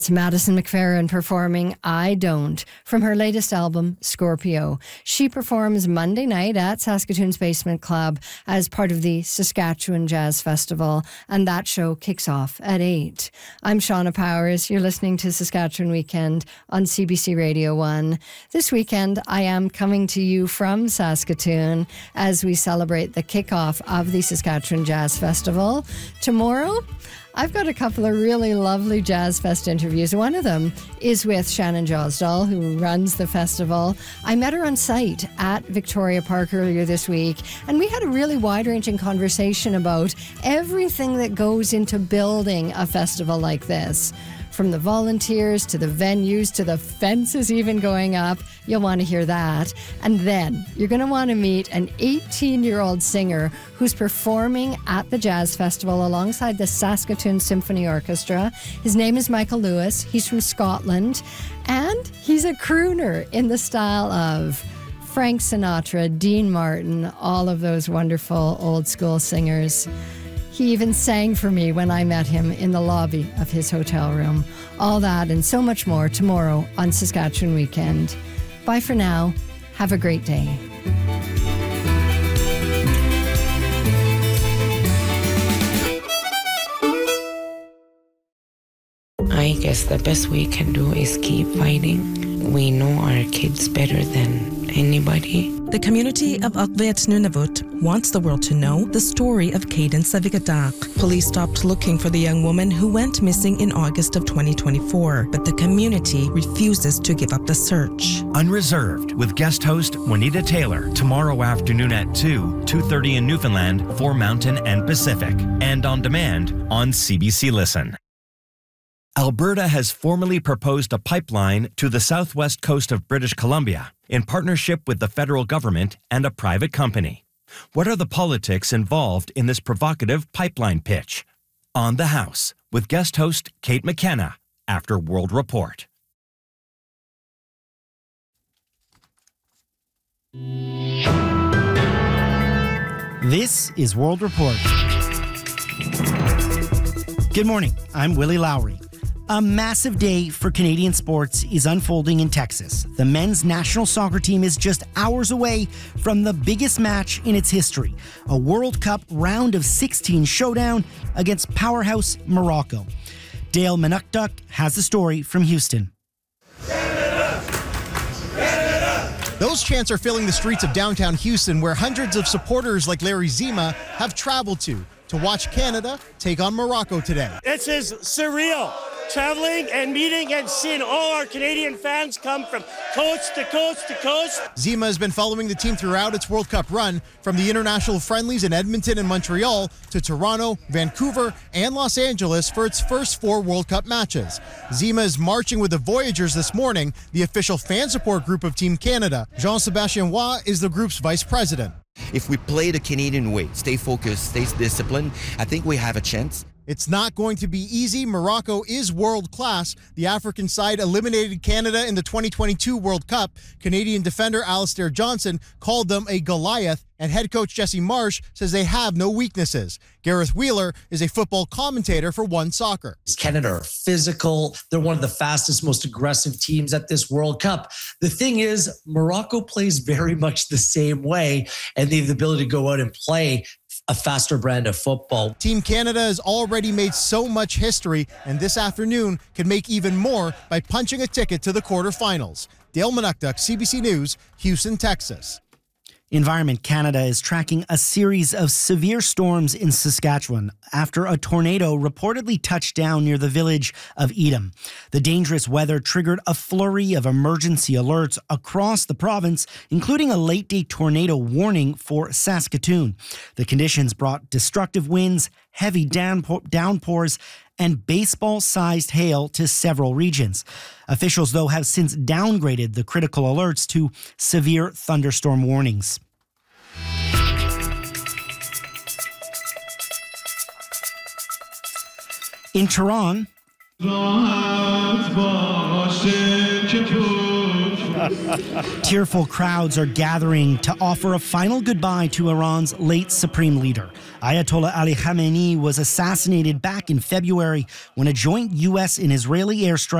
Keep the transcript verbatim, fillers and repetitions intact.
It's Madison McFerrin performing I Don't from her latest album, Scorpio. She performs Monday night at Saskatoon's Basement Club as part of the Saskatchewan Jazz Festival, and that show kicks off at eight. I'm Shauna Powers. You're listening to Saskatchewan Weekend on C B C Radio one. This weekend, I am coming to you from Saskatoon as we celebrate the kickoff of the Saskatchewan Jazz Festival. Tomorrow, I've got a couple of really lovely Jazz Fest interviews. One of them is with Shannon Josdal, who runs the festival. I met her on site at Victoria Park earlier this week, and we had a really wide-ranging conversation about everything that goes into building a festival like this. From the volunteers to the venues to the fences even going up. You'll want to hear that. And then you're going to want to meet an eighteen-year-old singer who's performing at the Jazz Festival alongside the Saskatoon Symphony Orchestra. His name is Michael Lewis. He's from Scotland. And he's a crooner in the style of Frank Sinatra, Dean Martin, all of those wonderful old school singers. He even sang for me when I met him in the lobby of his hotel room. All that and so much more tomorrow on Saskatchewan Weekend. Bye for now. Have a great day. I guess the best we can do is keep fighting. We know our kids better than anybody. The community of Akvet Nunavut wants the world to know the story of Caden Savigadak. Police stopped looking for the young woman who went missing in August of twenty twenty-four, but the community refuses to give up the search. Unreserved with guest host Juanita Taylor tomorrow afternoon at two, two thirty in Newfoundland for Mountain and Pacific, and on demand on C B C Listen. Alberta has formally proposed a pipeline to the southwest coast of British Columbia in partnership with the federal government and a private company. What are the politics involved in this provocative pipeline pitch? On the House with guest host Kate McKenna after World Report. This is World Report. Good morning, I'm Willie Lowry. A massive day for Canadian sports is unfolding in Texas. The men's national soccer team is just hours away from the biggest match in its history, a World Cup round of sixteen showdown against powerhouse Morocco. Dale Manukduk has the story from Houston. Canada! Canada! Those chants are filling the streets of downtown Houston, where hundreds of supporters like Larry Zima have traveled to to watch Canada take on Morocco today. This is surreal. Traveling and meeting and seeing all our Canadian fans come from coast to coast to coast. Zima has been following the team throughout its World Cup run, from the international friendlies in Edmonton and Montreal to Toronto, Vancouver, and Los Angeles for its first four World Cup matches. Zima is marching with the Voyageurs this morning, the official fan support group of Team Canada. Jean-Sébastien Roy is the group's vice president. If we play the Canadian way, stay focused, stay disciplined, I think we have a chance. It's not going to be easy. Morocco is world class. The African side eliminated Canada in the twenty twenty-two World Cup. Canadian defender Alistair Johnson called them a Goliath, and head coach Jesse Marsh says they have no weaknesses. Gareth Wheeler is a football commentator for One Soccer. Canada are physical. They're one of the fastest, most aggressive teams at this World Cup. The thing is, Morocco plays very much the same way, and they have the ability to go out and play a faster brand of football. Team Canada has already made so much history, and this afternoon can make even more by punching a ticket to the quarterfinals. Dale Manukduk, C B C News, Houston, Texas. Environment Canada is tracking a series of severe storms in Saskatchewan after a tornado reportedly touched down near the village of Edam. The dangerous weather triggered a flurry of emergency alerts across the province, including a late-day tornado warning for Saskatoon. The conditions brought destructive winds, heavy downpour- downpours, and baseball-sized hail to several regions. Officials, though, have since downgraded the critical alerts to severe thunderstorm warnings. In Tehran, Tearful crowds are gathering to offer a final goodbye to Iran's late supreme leader. Ayatollah Ali Khamenei was assassinated back in February when a joint U S and Israeli airstrike